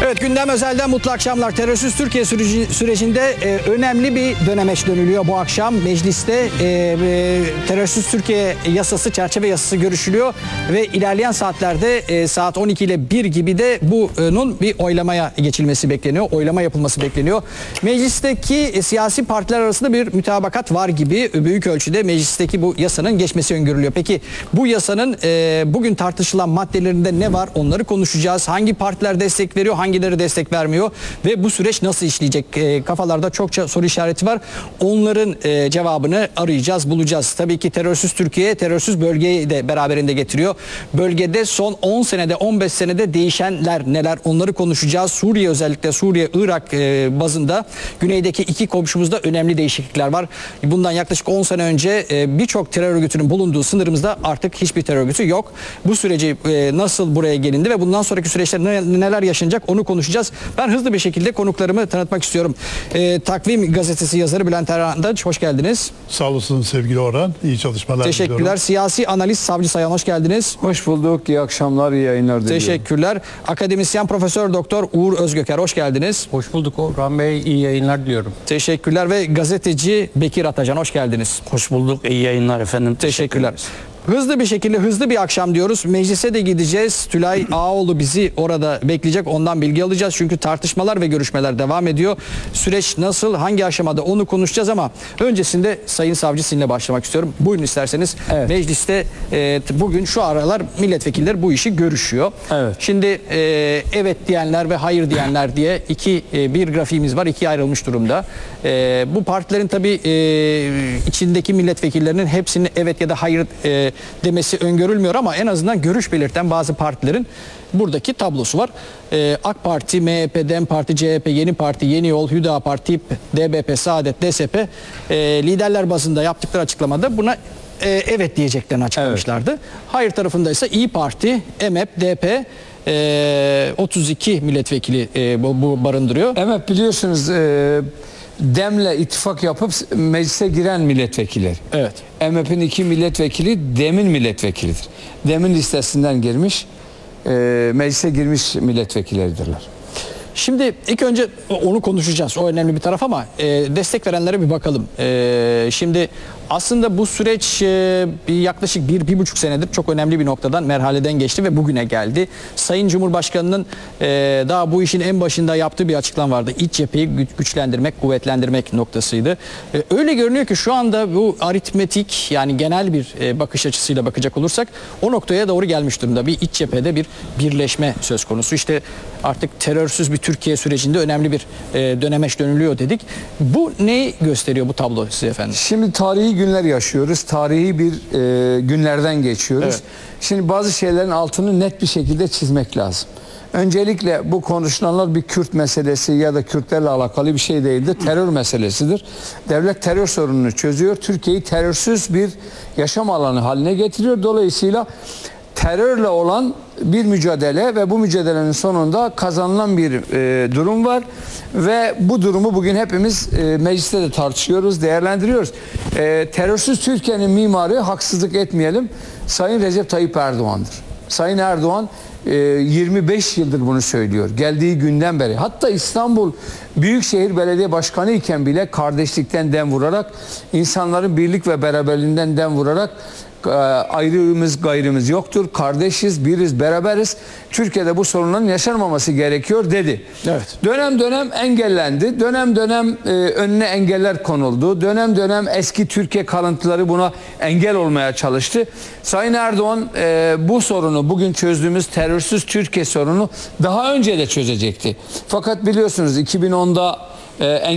Evet, gündem özelden mutlu akşamlar. Terörsüz Türkiye sürecinde önemli bir dönemeç dönülüyor bu akşam. Mecliste Terörsüz Türkiye yasası, çerçeve yasası görüşülüyor ve ilerleyen saatlerde saat 12 ile 1 gibi de bunun bir oylamaya geçilmesi bekleniyor. Oylama yapılması bekleniyor. Meclisteki siyasi partiler arasında bir mütabakat var gibi, büyük ölçüde meclisteki bu yasanın geçmesi öngörülüyor. Peki bu yasanın bugün tartışılan maddelerinde ne var? Onları konuşacağız. Hangi partiler destek veriyor, hangileri destek vermiyor ve bu süreç nasıl işleyecek? Kafalarda çokça soru işareti var. Onların cevabını arayacağız, bulacağız. Tabii ki terörsüz Türkiye, terörsüz bölgeyi de beraberinde getiriyor. Bölgede son 10 senede, 15 senede değişenler neler? Onları konuşacağız. Suriye, özellikle Suriye, Irak bazında güneydeki iki komşumuzda önemli değişiklikler var. Bundan yaklaşık 10 sene önce birçok terör örgütünün bulunduğu sınırımızda artık hiçbir terör örgütü yok. Bu süreci nasıl buraya gelindi ve bundan sonraki süreçte neler yaşanacak onu konuşacağız. Ben hızlı bir şekilde konuklarımı tanıtmak istiyorum. Takvim Gazetesi yazarı Bülent Arındaç, hoş geldiniz. Sağ olasın sevgili Orhan. İyi çalışmalar Teşekkürler. diliyorum. Siyasi analist Savcı Sayan, hoş geldiniz. Hoş bulduk. İyi akşamlar, iyi yayınlar diliyorum. Teşekkürler. Akademisyen Profesör Doktor Uğur Özgöker, hoş geldiniz. Hoş bulduk Orhan Bey. İyi yayınlar diliyorum. Teşekkürler ve gazeteci Bekir Atacan, hoş geldiniz. Hoş bulduk. İyi yayınlar efendim. Teşekkürler. Hızlı bir şekilde hızlı bir akşam diyoruz. Meclise de gideceğiz. Tülay Ağoğlu bizi orada bekleyecek. Ondan bilgi alacağız. Çünkü tartışmalar ve görüşmeler devam ediyor. Süreç nasıl, hangi aşamada onu konuşacağız ama öncesinde Sayın Savcı sizinle başlamak istiyorum. Buyurun isterseniz. Evet. Mecliste bugün şu aralar milletvekilleri bu işi görüşüyor. Evet. Şimdi evet diyenler ve hayır diyenler diye bir grafiğimiz var. İkiye ayrılmış durumda. Bu partilerin tabii içindeki milletvekillerinin hepsinin evet ya da hayır demesi öngörülmüyor ama en azından görüş belirten bazı partilerin buradaki tablosu var. AK Parti, MHP, DEM Parti, CHP, Yeni Parti, Yeni Yol, Hüdapar, TİP, DBP, Saadet, DSP liderler bazında yaptıkları açıklamada buna evet diyeceklerini açıklamışlardı. Evet. Hayır tarafında ise İYİ Parti, EMEP, DP 32 milletvekili bu barındırıyor. Evet, biliyorsunuz DEM'le ittifak yapıp meclise giren milletvekilleri. Evet. MHP'nin 2 milletvekili DEM'in milletvekilidir. DEM'in listesinden girmiş, meclise girmiş milletvekilleridirler. Şimdi ilk önce onu konuşacağız. O önemli bir taraf ama destek verenlere bir bakalım. Şimdi aslında bu süreç yaklaşık 1-1,5 senedir çok önemli bir noktadan, merhaleden geçti ve bugüne geldi. Sayın Cumhurbaşkanı'nın daha bu işin en başında yaptığı bir açıklama vardı. İç cepheyi güçlendirmek, kuvvetlendirmek noktasıydı. Öyle görünüyor ki şu anda bu aritmetik, yani genel bir bakış açısıyla bakacak olursak o noktaya doğru gelmiş durumda. Bir iç cephede bir birleşme söz konusu. İşte artık terörsüz bir Türkiye sürecinde önemli bir dönemeç dönülüyor dedik. Bu neyi gösteriyor bu tablo size efendim? Şimdi tarihi günler yaşıyoruz. Tarihi bir günlerden geçiyoruz. Evet. Şimdi bazı şeylerin altını net bir şekilde çizmek lazım. Öncelikle bu konuşulanlar bir Kürt meselesi ya da Kürtlerle alakalı bir şey değildir. Terör meselesidir. Devlet terör sorununu çözüyor. Türkiye'yi terörsüz bir yaşam alanı haline getiriyor. Dolayısıyla terörle olan bir mücadele ve bu mücadelenin sonunda kazanılan bir durum var ve bu durumu bugün hepimiz mecliste de tartışıyoruz, değerlendiriyoruz. Terörsüz Türkiye'nin mimarı, haksızlık etmeyelim, Sayın Recep Tayyip Erdoğan'dır. Sayın Erdoğan 25 yıldır bunu söylüyor. Geldiği günden beri. Hatta İstanbul Büyükşehir Belediye Başkanı iken bile kardeşlikten dem vurarak, insanların birlik ve beraberliğinden dem vurarak ayrımız gayrımız yoktur. Kardeşiz, biriz, beraberiz. Türkiye'de bu sorunların yaşanmaması gerekiyor dedi. Evet. Dönem dönem engellendi. Dönem dönem önüne engeller konuldu. Dönem dönem eski Türkiye kalıntıları buna engel olmaya çalıştı. Sayın Erdoğan bu sorunu, bugün çözdüğümüz terörsüz Türkiye sorunu daha önce de çözecekti. Fakat biliyorsunuz 2010'da